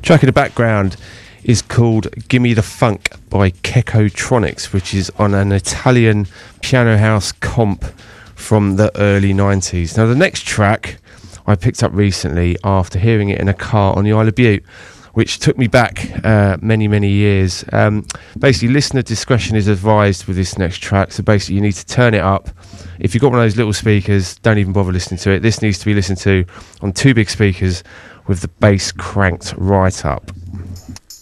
Track in the background is called Gimme the Funk by Kekotronics, which is on an Italian piano house comp from the early 90s. Now, the next track I picked up recently after hearing it in a car on the Isle of Bute, which took me back many years. Basically, listener discretion is advised with this next track. So basically, you need to turn it up. If you've got one of those little speakers, don't even bother listening to it. This needs to be listened to on two big speakers with the bass cranked right up.